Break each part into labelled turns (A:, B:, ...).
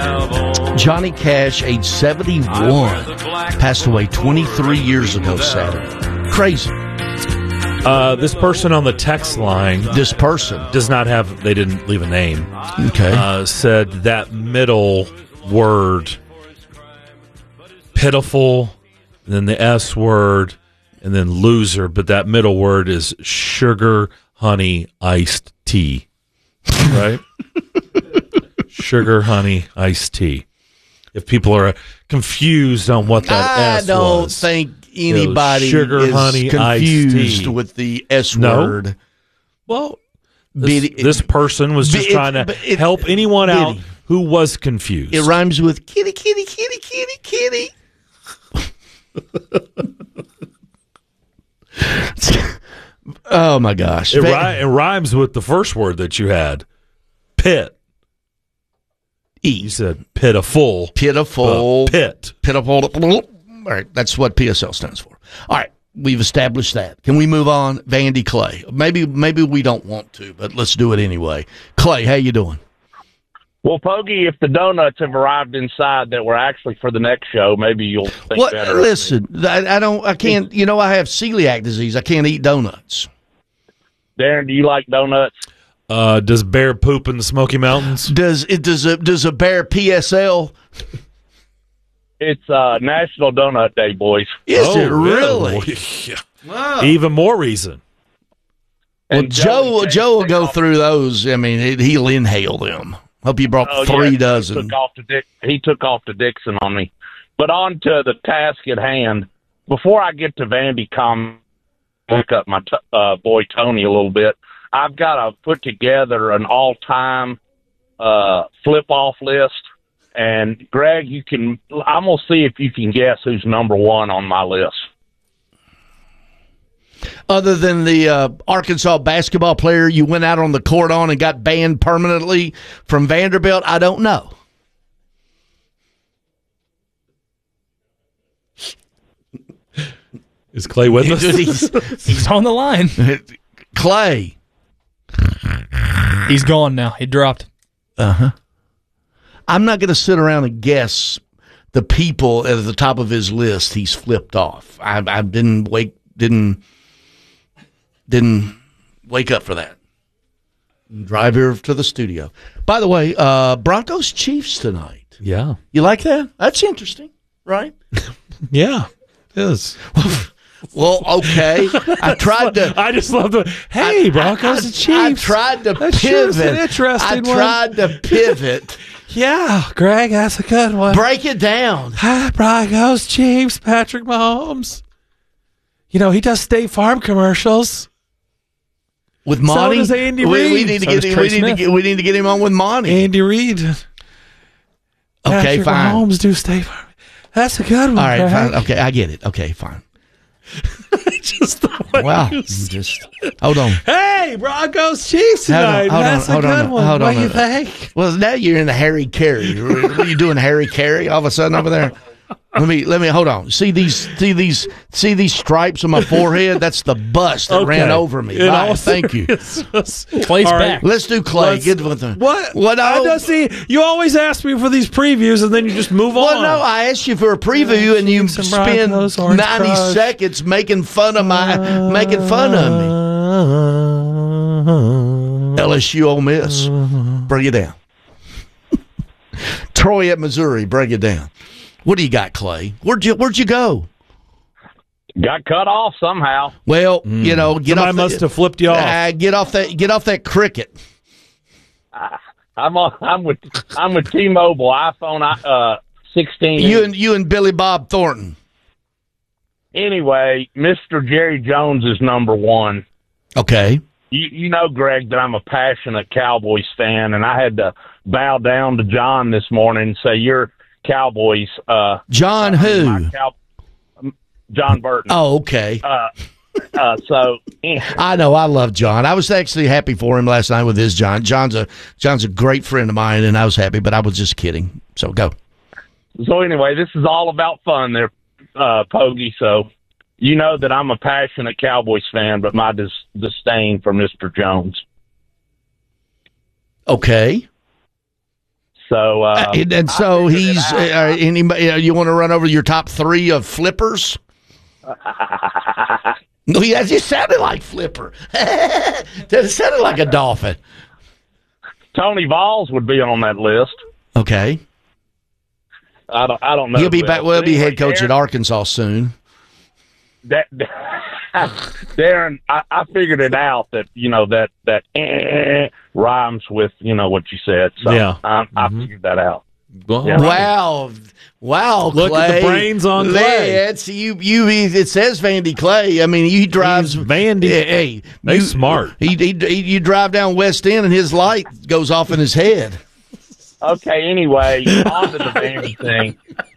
A: Johnny Cash, age 71, passed away 23 years ago Saturday. Crazy.
B: This person on the text line
A: This person.
B: does not have, they didn't leave a name,
A: Okay.
B: said that middle word, pitiful, and then the S word, and then loser, but that middle word is sugar, honey, iced tea. Right? Sugar, honey, iced tea. If people are confused on what that S was.
A: I don't think anybody
B: sugar,
A: is
B: honey,
A: confused
B: iced tea.
A: with the S
B: No.
A: word.
B: Well, this person was just trying to help anyone out who was confused.
A: It rhymes with kitty, kitty, kitty, kitty, kitty. Oh, my gosh.
B: It rhymes with the first word that you had, pit. You said pitiful.
A: Pitiful.
B: Pit.
A: Pitiful. All right, that's what PSL stands for. All right, we've established that. Can we move on? Vandy Clay. Maybe we don't want to, but let's do it anyway. Clay, how you doing?
C: Well, Poggy, if the donuts have arrived inside that were actually for the next show, maybe you'll think better.
A: Listen, I can't, I have celiac disease. I can't eat donuts.
C: Darren, do you like donuts?
B: Does bear poop in the Smoky Mountains?
A: Does a bear PSL?
C: It's National Donut Day, boys.
A: Is it really?
B: Yeah.
A: Wow.
B: Even more reason.
A: Well, Joe will go through those. I mean, he'll inhale them. Hope you brought 3 dozen.
C: He took off to Dixon on me. But on to the task at hand. Before I get to Vandy, look up my boy Tony a little bit. I've got to put together an all-time flip-off list. And, Greg, I'm going to see if you can guess who's number one on my list.
A: Other than the Arkansas basketball player you went out on the court on and got banned permanently from Vanderbilt, I don't know.
B: Is Clay with us?
D: He's on the line.
A: Clay.
D: He's gone now. He dropped.
A: Uh-huh. I'm not going to sit around and guess the people at the top of his list he's flipped off. I didn't wake up for that. Drive here to the studio. By the way, Broncos Chiefs tonight.
B: Yeah.
A: You like that? That's interesting, right?
B: Yeah, it is.
A: Well, okay. I tried to.
B: I just love the. Hey, Broncos and Chiefs.
A: I tried to
B: That's
A: pivot.
B: An interesting
A: I tried to pivot.
B: Yeah, Greg, that's a good one.
A: Break it down.
B: Hi, Broncos, Chiefs, Patrick Mahomes. He does State Farm commercials
A: with Monty.
B: So does Andy Reid.
A: We need to get him on with Monty.
B: Andy Reid.
A: Okay,
B: Patrick
A: fine.
B: Mahomes do State Farm. That's a good one.
A: All right,
B: Greg.
A: fine. Okay, I get it. Okay, fine.
B: Just the way you
A: just hold on.
B: Hey, Broncos Chiefs tonight. That's a good one. What do you think?
A: Well, now you're in the Harry Carey. What are you doing, Harry Carey? All of a sudden over there. Let me hold on. See these stripes on my forehead? That's the bus that ran over me. Bye. Thank you.
D: Clay's back.
A: Let's do Clay. Get with the
B: What? I don't see. You always ask me for these previews, and then you just move on.
A: Well, no, I asked you for a preview, and you spend 90 seconds making fun of me. LSU Ole Miss, bring it down. Troy at Missouri, bring it down. What do you got, Clay? Where'd you go?
C: Got cut off somehow.
A: Well, get
B: Somebody
A: off.
B: Must have flipped you off.
A: Get off that cricket.
C: I'm with T-Mobile iPhone 16.
A: You and Billy Bob Thornton.
C: Anyway, Mr. Jerry Jones is number one.
A: Okay.
C: You know, Greg, that I'm a passionate Cowboys fan, and I had to bow down to John this morning and say, "You're Cowboys."
A: John who?
C: John Burton.
A: Oh, okay.
C: So
A: I know I love John. I was actually happy for him last night with his John. John's a great friend of mine, and I was happy, but I was just kidding. So go.
C: So anyway, this is all about fun there, Poggy. So you know that I'm a passionate Cowboys fan, but my disdain for Mr. Jones.
A: Okay.
C: So
A: so he's anybody. You want to run over your top 3 of flippers? No, yeah, it sounded like flipper. That sounded like a dolphin.
C: Tony Vols would be on that list.
A: Okay.
C: I don't know.
A: He'll be back. Well, he'll be head coach at Arkansas soon.
C: Darren, I figured it out that that rhymes with what you said. So
B: yeah,
C: I figured that out.
B: Well,
C: Yeah.
A: Wow,
B: look
A: Clay.
B: at the brains on Clay.
A: It's you. It says Vandy Clay. I mean, he drives
B: Vandy.
A: Hey,
B: they smart.
A: You drive down West End and his light goes off in his head.
C: Okay. Anyway, on to the Vandy thing.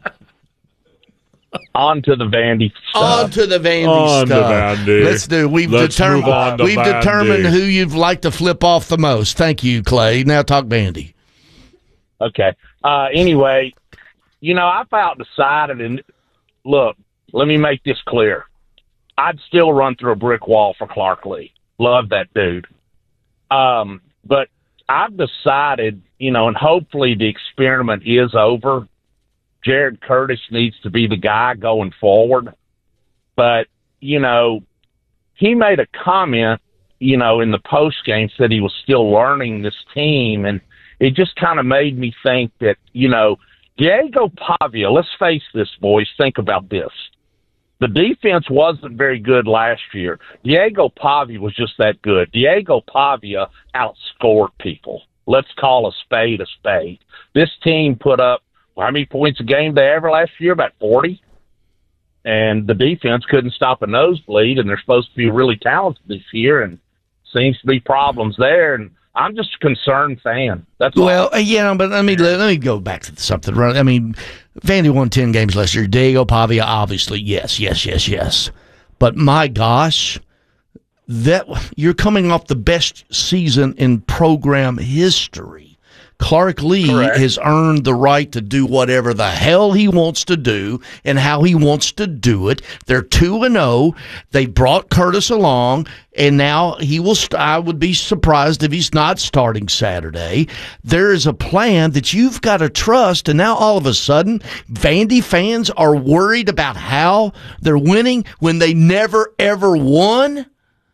C: On to the Vandy stuff.
A: On to the Vandy stuff.
B: Vandy.
A: Let's do. We've
B: Let's move on to Vandy.
A: determined who you'd like to flip off the most. Thank you, Clay. Now talk Vandy.
C: Okay. Anyway, I've about decided, and look, let me make this clear. I'd still run through a brick wall for Clark Lee. Love that dude. But I've decided, and hopefully the experiment is over. Jared Curtis needs to be the guy going forward. But, he made a comment, in the post game, said he was still learning this team. And it just kind of made me think that, Diego Pavia, let's face this, boys, think about this. The defense wasn't very good last year. Diego Pavia was just that good. Diego Pavia outscored people. Let's call a spade a spade. This team put up, how many points a game they ever last year? About 40. And the defense couldn't stop a nosebleed, and they're supposed to be really talented this year, and seems to be problems there. And I'm just a concerned fan. That's all.
A: Well, but let me go back to something. I mean, Vandy won 10 games last year. Diego Pavia, obviously, yes. But my gosh, that you're coming off the best season in program history. Clark Lee
C: Correct.
A: has earned the right to do whatever the hell he wants to do and how he wants to do it. They're 2-0. They brought Curtis along, and now he will. I would be surprised if he's not starting Saturday. There is a plan that you've got to trust, and now all of a sudden, Vandy fans are worried about how they're winning when they never, ever won?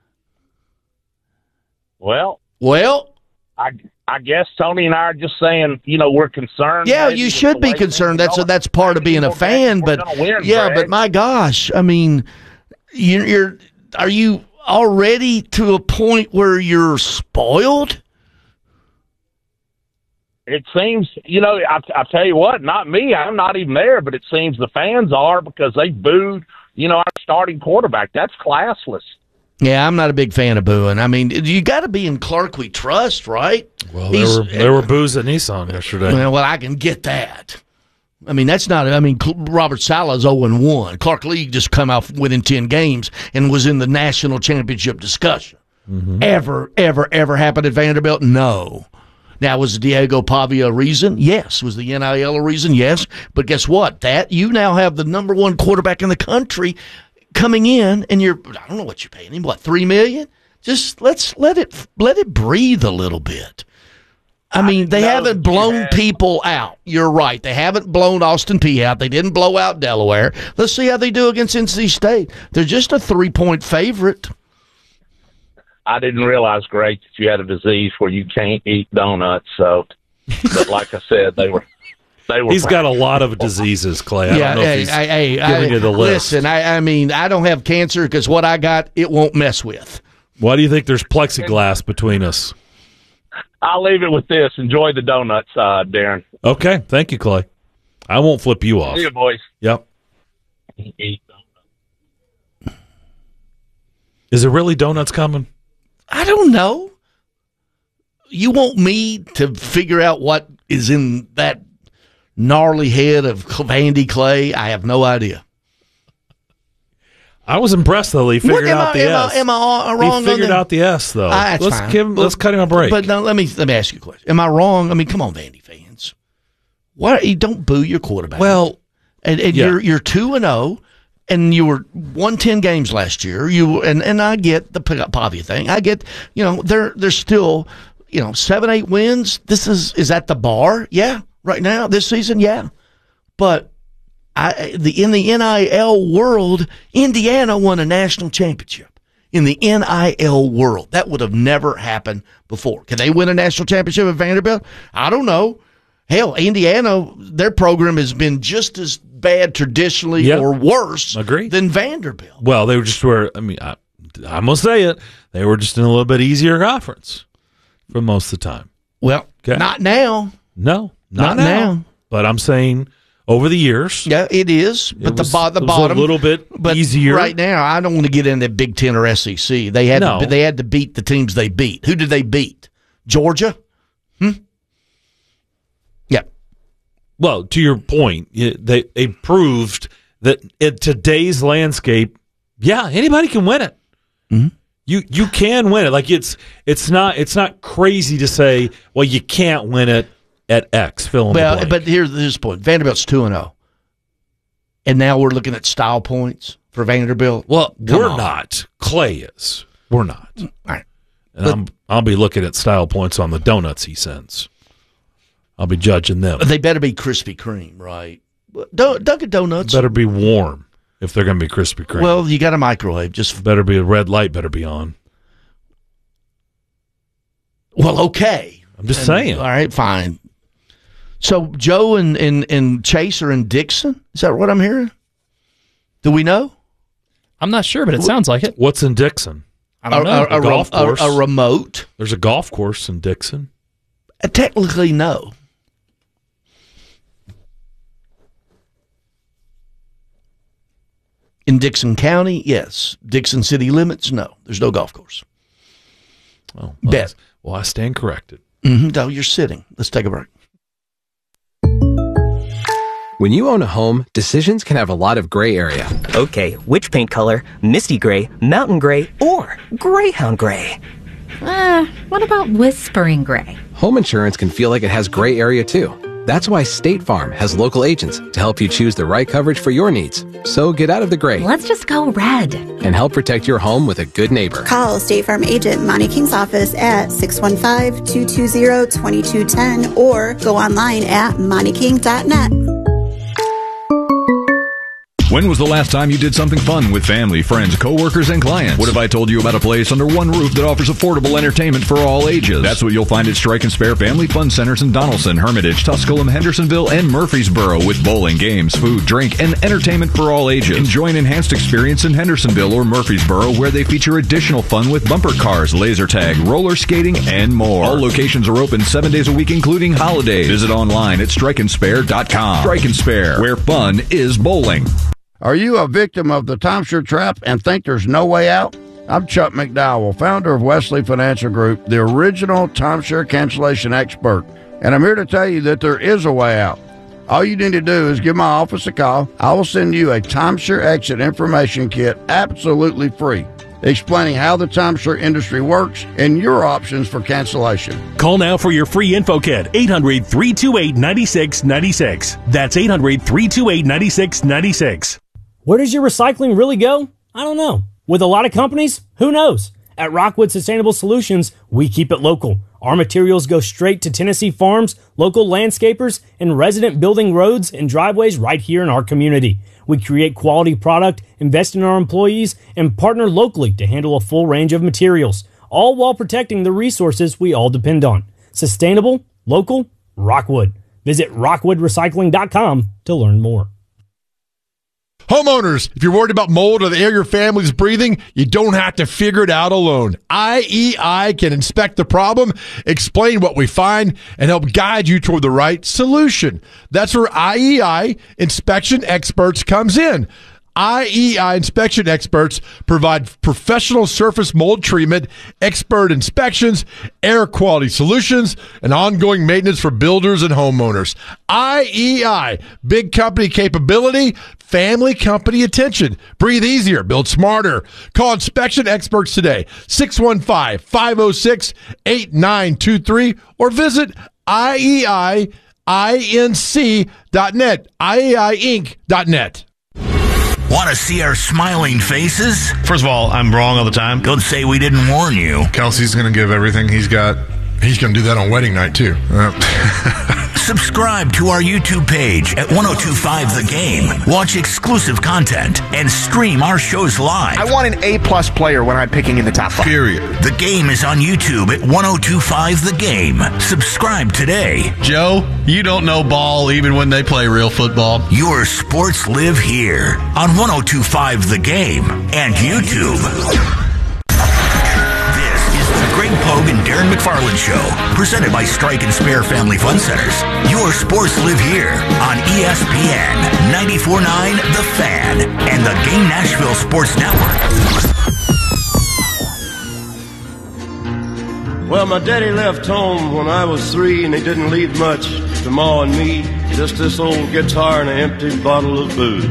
C: Well, I guess Tony and I are just saying, we're concerned.
A: Yeah, you should be concerned. That's part of being a fan. But but my gosh, I mean, are you already to a point where you're spoiled?
C: It seems, I tell you what, not me. I'm not even there, but it seems the fans are because they booed, our starting quarterback. That's classless.
A: Yeah, I'm not a big fan of booing. I mean, you got to be in Clark we trust, right?
B: Well, there were boos at Nissan yesterday.
A: Well, I can get that. I mean, that's not. I mean, Robert Sala's 0-1. Clark Lee just come out within 10 games and was in the national championship discussion. Mm-hmm. Ever happened at Vanderbilt? No. Now, was Diego Pavia a reason? Yes. Was the NIL a reason? Yes. But guess what? You now have the number one quarterback in the country coming in, and I don't know what you're paying him. What, $3 million? Just let it breathe a little bit. I mean, they haven't blown people out. You're right. They haven't blown Austin Peay out. They didn't blow out Delaware. Let's see how they do against NC State. They're just a 3-point favorite.
C: I didn't realize, Greg, that you had a disease where you can't eat donuts. So, but like I said, they were.
B: He's got a lot of diseases, Clay. I don't know if he's giving you the list.
A: Listen, I mean, I don't have cancer because what I got, it won't mess with.
B: Why do you think there's plexiglass between us?
C: I'll leave it with this. Enjoy the donuts, Darren.
B: Okay. Thank you, Clay. I won't flip you off.
C: See you, boys.
B: Yep.
C: Eat donuts.
B: Is there really donuts coming?
A: I don't know. You want me to figure out what is in that gnarly head of Vandy Clay? I have no idea.
B: I was impressed, though. He figured out the S.
A: Am I wrong?
B: He figured out the S, though. Let's cut him a break.
A: But no, let me ask you a question. Am I wrong? I mean, come on, Vandy fans. Why you don't boo your quarterback?
B: Well,
A: and you're 2-0, and you were won 10 games last year. And I get the Pavia thing. I get they're still 7-8 wins. Is that the bar? Yeah. right now this season? Yeah. But in the NIL world, Indiana won a national championship. In the NIL world, that would have never happened before. Can they win a national championship at Vanderbilt? I don't know. Hell, Indiana, their program has been just as bad traditionally or worse than Vanderbilt.
B: Well, they just were, I mean, I'm going to say it, they were just in a little bit easier conference for most of the time.
A: Well, not now.
B: No, not now. But I'm saying over the years.
A: Yeah, it is. But the bottom.
B: A little bit easier.
A: Right now, I don't want to get into Big Ten or SEC. They had to beat the teams they beat. Who did they beat? Georgia? Yeah.
B: Well, to your point, they proved that in today's landscape, anybody can win it. Mm-hmm. You can win it. Like it's not crazy to say, well, you can't win it at X. Fill in the blank.
A: But here's the point: Vanderbilt's 2-0, and now we're looking at style points for Vanderbilt.
B: Well, we're not. Clay is. We're not.
A: All right.
B: And I'll be looking at style points on the donuts he sends. I'll be judging them.
A: They better be Krispy Kreme, right? Dunkin' Donuts
B: better be warm if they're going to be Krispy Kreme.
A: Well, you got a microwave. Just
B: better be a red light. Better be on.
A: Well, okay.
B: I'm just saying.
A: All right, fine. So Joe and Chase are in Dixon? Is that what I'm hearing? Do we know?
D: I'm not sure, but it sounds like it.
B: What's in Dixon?
D: I don't know.
B: A golf course.
A: A remote.
B: There's a golf course in Dixon.
A: Technically, no. In Dixon County, yes. Dixon city limits, no. There's no golf course.
B: Oh,
A: Bet.
B: Well, I stand corrected.
A: Mm-hmm. No, you're sitting. Let's take a break.
E: When you own a home, decisions can have a lot of gray area.
F: Okay, which paint color? Misty gray, mountain gray, or greyhound gray?
G: What about whispering gray?
E: Home insurance can feel like it has gray area too. That's why State Farm has local agents to help you choose the right coverage for your needs. So get out of the gray.
G: Let's just go red.
E: And help protect your home with a good neighbor.
H: Call State Farm agent Monty King's office at 615-220-2210 or go online at montyking.net.
I: When was the last time you did something fun with family, friends, coworkers, and clients? What if I told you about a place under one roof that offers affordable entertainment for all ages? That's what you'll find at Strike and Spare Family Fun Centers in Donaldson, Hermitage, Tusculum, Hendersonville, and Murfreesboro with bowling, games, food, drink, and entertainment for all ages. Enjoy an enhanced experience in Hendersonville or Murfreesboro where they feature additional fun with bumper cars, laser tag, roller skating, and more. All locations are open 7 days a week, including holidays. Visit online at strikeandspare.com. Strike and Spare, where fun is bowling.
J: Are you a victim of the timeshare trap and think there's no way out? I'm Chuck McDowell, founder of Wesley Financial Group, the original timeshare cancellation expert, and I'm here to tell you that there is a way out. All you need to do is give my office a call. I will send you a timeshare exit information kit absolutely free, explaining how the timeshare industry works and your options for cancellation.
K: Call now for your free info kit, 800-328-9696. That's 800-328-9696.
L: Where does your recycling really go? I don't know. With a lot of companies, who knows? At Rockwood Sustainable Solutions, we keep it local. Our materials go straight to Tennessee farms, local landscapers, and resident building roads and driveways right here in our community. We create quality product, invest in our employees, and partner locally to handle a full range of materials, all while protecting the resources we all depend on. Sustainable, local, Rockwood. Visit rockwoodrecycling.com to learn more.
M: Homeowners, if you're worried about mold or the air your family's breathing, you don't have to figure it out alone. IEI can inspect the problem, explain what we find, and help guide you toward the right solution. That's where IEI Inspection Experts comes in. IEI Inspection Experts provide professional surface mold treatment, expert inspections, air quality solutions, and ongoing maintenance for builders and homeowners. IEI, big company capability, family company attention. Breathe easier, build smarter. Call Inspection Experts today, 615-506-8923, or visit IEIinc.net, IEIinc.net.
N: Want to see our smiling faces?
O: First of all, I'm wrong all the time.
N: Don't say we didn't warn you.
O: Kelsey's going to give everything he's got. He's going to do that on wedding night, too.
N: Subscribe to our YouTube page at 1025 The Game. Watch exclusive content and stream our shows live.
P: I want an A-plus player when I'm picking in the top 5.
N: Period. The Game is on YouTube at 1025 The Game. Subscribe today.
O: Joe, you don't know ball even when they play real football.
N: Your sports live here on 1025 The Game and YouTube. Greg Pogue and Darren McFarland Show, presented by Strike and Spare Family Fun Centers. Your sports live here on ESPN 94.9 The Fan and the Game Nashville Sports Network.
Q: Well, my daddy left home when I was 3, and he didn't leave much to Ma and me, just this old guitar and an empty bottle of booze.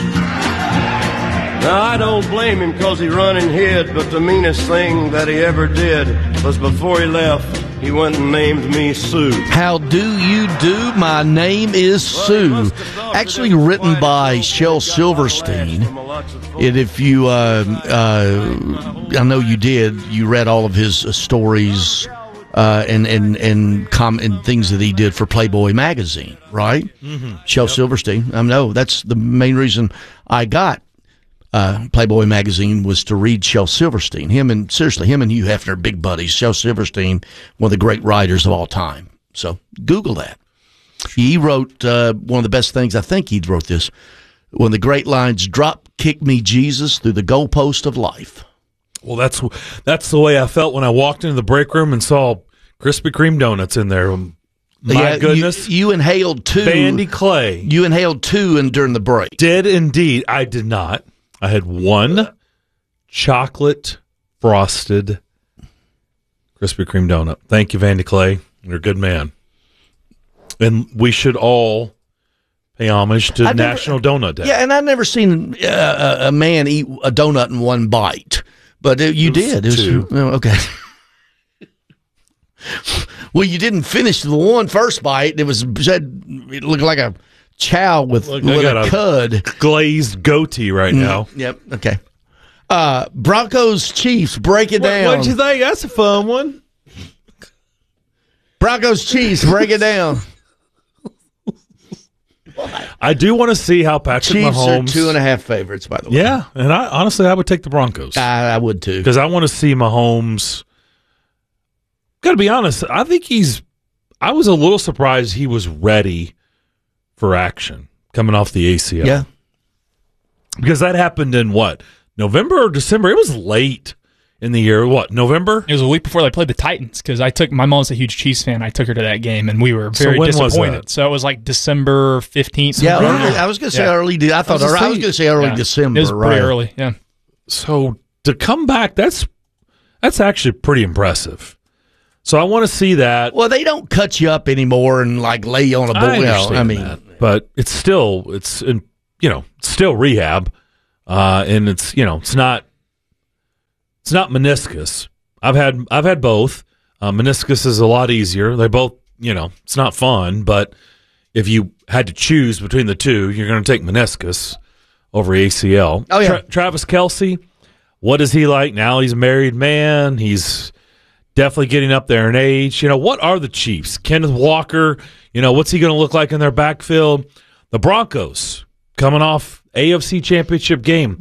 Q: Now, I don't blame him because he run and hid, but the meanest thing that he ever did was before he left, he went and named me Sue.
A: How do you do? My name is Sue. Actually written by Shel Silverstein. And if you, I know you did, you read all of his stories and things that he did for Playboy magazine, right? Mm-hmm. Shel Silverstein. I know that's the main reason I got Playboy magazine was to read Shel Silverstein. Him and Hugh Hefner, big buddies. Shel Silverstein, one of the great writers of all time. So Google that. He wrote one of the best things. I think he wrote this. One of the great lines: "Drop kick me, Jesus, through the goalpost of life."
B: Well, that's the way I felt when I walked into the break room and saw Krispy Kreme donuts in there. My goodness.
A: You inhaled 2.
B: Vandy Clay.
A: You inhaled 2 during the break.
B: Did indeed. I did not. I had 1 chocolate frosted Krispy Kreme donut. Thank you, Vandy Clay. You're a good man. And we should all pay homage to National Donut Day.
A: Yeah, and I've never seen a man eat a donut in one bite. But you did. It was
B: 2.
A: Okay. Well, you didn't finish the first bite. It looked like a chow with a cud.
B: Glazed goatee right now.
A: Yep. Okay. Broncos Chiefs, break it down.
B: What did you think? That's a fun one.
A: Broncos Chiefs, break it down.
B: I do want to see how Patrick Mahomes.
A: Chiefs are 2.5 favorites, by the way.
B: Yeah, and I would take the Broncos.
A: I would too,
B: because I want to see Mahomes. Got to be honest. I think I was a little surprised he was ready for action coming off the ACL.
A: Yeah,
B: because that happened in November or December? It was late in the year. November?
D: It was a week before they played the Titans, because my mom's a huge Chiefs fan. I took her to that game, and we were very disappointed. So it was like December 15th.
A: Yeah, I was going to say early. I was going to say early December.
D: It was pretty early, yeah.
B: So to come back, that's actually pretty impressive. So I want to see that.
A: Well, they don't cut you up anymore and lay you on a board.
B: That, but it's still rehab, and it's not meniscus. I've had both. Meniscus is a lot easier. They both, it's not fun, but if you had to choose between the two, you're going to take meniscus over ACL.
A: Oh yeah.
B: Travis Kelce, what is he like now? He's a married man. He's definitely getting up there in age. What are the Chiefs? Kenneth Walker, what's he going to look like in their backfield? The Broncos coming off AFC Championship game.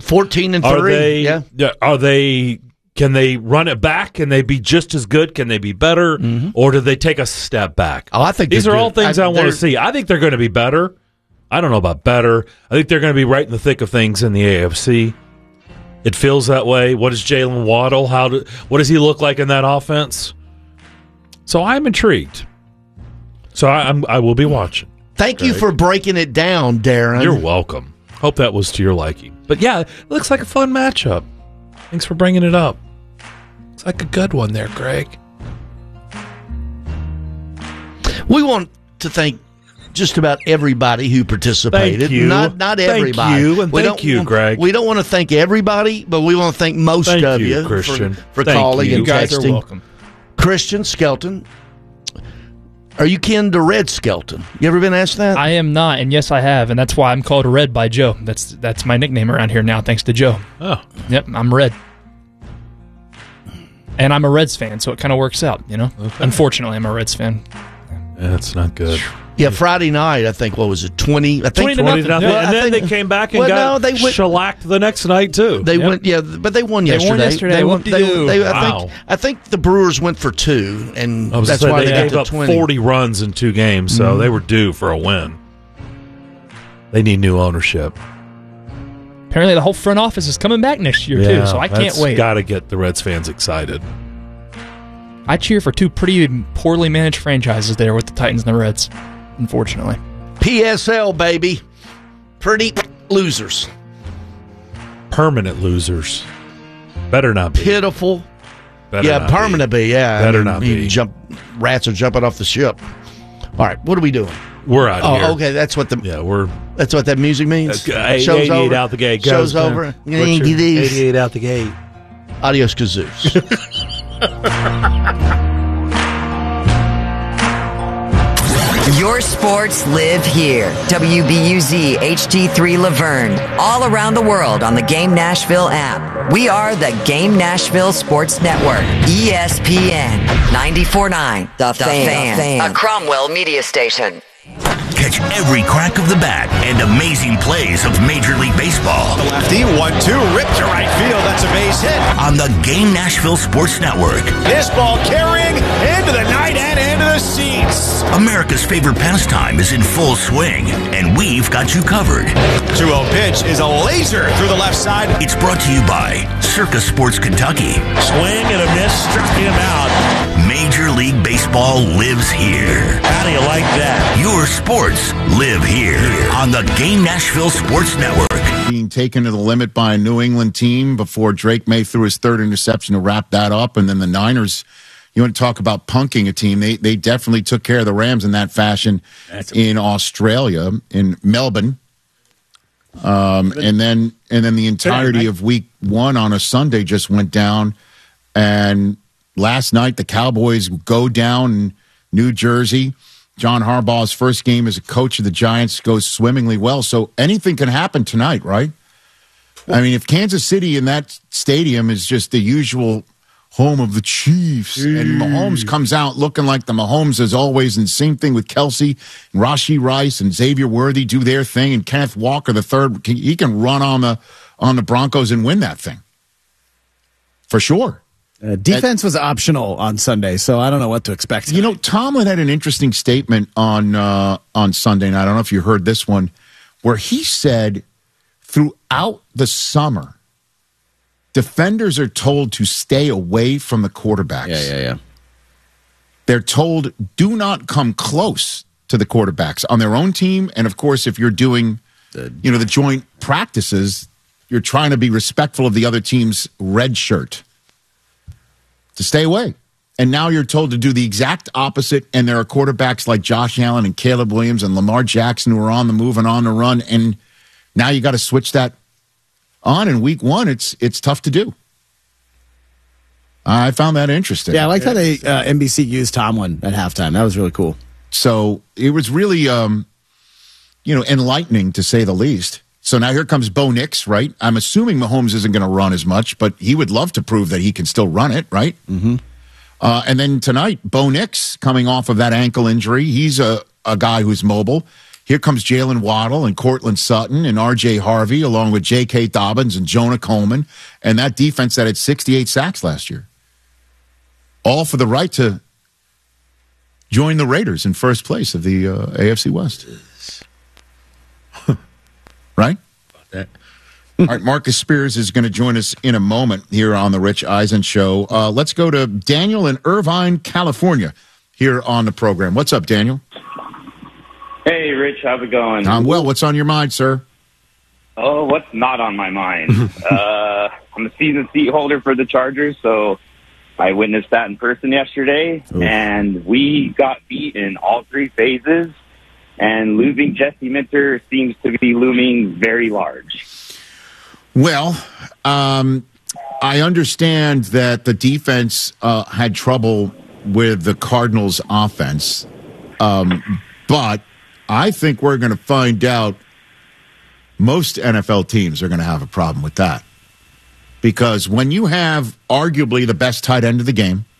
A: 14-3.
B: Can they run it back? Can they be just as good? Can they be better? Mm-hmm. Or do they take a step back?
A: Oh, I think
B: these are all things I want to see. I think they're going to be better. I don't know about better. I think they're going to be right in the thick of things in the AFC. It feels that way. What is Jalen Waddle? What does he look like in that offense? So I'm intrigued. So I will be watching.
A: Thank you for breaking it down, Darren.
B: You're welcome. Hope that was to your liking. But yeah, it looks like a fun matchup. Thanks for bringing it up. It's like a good one there, Greg.
A: We want to thank just about everybody who participated.
B: Thank you.
A: Not everybody.
B: Thank you, and thank you, Greg.
A: We don't want to thank everybody, but we want to thank most of you,
B: Christian,
A: for calling and
D: you guys
A: texting.
D: are welcome.
A: Christian Skelton. Are you kin to Red Skelton? You ever been asked that?
D: I am not, and yes, I have, and that's why I'm called Red by Joe. That's my nickname around here now, thanks to Joe.
B: Oh.
D: Yep, I'm Red. And I'm a Reds fan, so it kind of works out, Okay. Unfortunately, I'm a Reds fan.
B: That's not good.
A: Yeah, Friday night, I think, what was it, 20? I think
B: 20 to nothing.
A: Well,
B: and then they came back and got shellacked the next night, too.
A: They went, but they won yesterday. I think the Brewers went for 2, and that's why they got to 20.
B: 40 runs in 2 games, so they were due for a win. They need new ownership.
D: Apparently, the whole front office is coming back next year, too, so I can't wait.
B: Got to get the Reds fans excited.
D: I cheer for 2 pretty poorly managed franchises there with the Titans and the Reds, unfortunately.
A: PSL, baby. Pretty losers.
B: Permanent losers. Better not be.
A: Pitiful.
B: Better
A: permanent be. Yeah.
B: Better not be.
A: Rats are jumping off the ship. All right, what are we doing?
B: We're out of here.
A: Okay, that's what that's what that music means.
B: Show's
A: 88
B: over. Out the gate.
A: Show's over.
B: 88 out the gate.
A: Adios, kazoos.
R: Your sports live here. WBUZ HD3 Laverne. All around the world on the Game Nashville app. We are the Game Nashville Sports Network. ESPN 94.9. The Fan. A Cromwell media station.
N: Catch every crack of the bat and amazing plays of Major League Baseball.
S: The lefty, 1-2, ripped to right field. That's a base hit.
N: On the Game Nashville Sports Network.
S: This ball carrying into the night and into the seats.
N: America's favorite pastime is in full swing, and we've got you covered.
S: 2-0 pitch is a laser through the left side.
N: It's brought to you by Circa Sports Kentucky.
S: Swing and a miss, struck him out.
N: Major League Baseball lives here.
S: How do you like that?
N: Your sports live here on the Game Nashville Sports Network.
T: Being taken to the limit by a New England team before Drake May threw his 3rd interception to wrap that up. And then the Niners, you want to talk about punking a team. They definitely took care of the Rams in that fashion in Australia, in Melbourne. And then the entirety of week 1 on a Sunday just went down. And last night, the Cowboys go down in New Jersey. John Harbaugh's first game as a coach of the Giants goes swimmingly well. So anything can happen tonight, right? I mean, if Kansas City in that stadium is just the usual home of the Chiefs, and Mahomes comes out looking like the Mahomes as always, and same thing with Kelsey, and Rashee Rice, and Xavier Worthy do their thing, and Kenneth Walker III, he can run on the Broncos and win that thing. For sure.
U: Defense was optional on Sunday, so I don't know what to expect tonight.
T: You know, Tomlin had an interesting statement on Sunday night. I don't know if you heard this one, where he said throughout the summer, defenders are told to stay away from the quarterbacks.
U: Yeah.
T: They're told, do not come close to the quarterbacks on their own team. And, of course, if you're doing, the joint practices, you're trying to be respectful of the other team's red shirt. To stay away. And now you're told to do the exact opposite, and there are quarterbacks like Josh Allen and Caleb Williams and Lamar Jackson who are on the move and on the run, and now you got to switch that on in week 1. It's tough to do. I found that interesting.
U: Yeah, I liked how they NBC used Tomlin at halftime. That was really cool.
T: So it was really, enlightening to say the least. So now here comes Bo Nix, right? I'm assuming Mahomes isn't going to run as much, but he would love to prove that he can still run it, right?
U: Mm-hmm.
T: And then tonight, Bo Nix coming off of that ankle injury. He's a guy who's mobile. Here comes Jalen Waddle and Cortland Sutton and R.J. Harvey, along with J.K. Dobbins and Jonah Coleman, and that defense that had 68 sacks last year. All for the right to join the Raiders in first place of the AFC West. Right? All right, Marcus Spears is going to join us in a moment here on the Rich Eisen Show. Let's go to Daniel in Irvine, California, here on the program. What's up, Daniel?
V: Hey, Rich, how's it going?
T: I'm well. What's on your mind, sir?
V: Oh, what's not on my mind? I'm a season seat holder for the Chargers, so I witnessed that in person yesterday, and we got beat in all 3 phases. And losing Jesse Minter seems to be looming very large.
T: Well, I understand that the defense had trouble with the Cardinals' offense, but I think we're going to find out most NFL teams are going to have a problem with that. Because when you have arguably the best tight end of the game,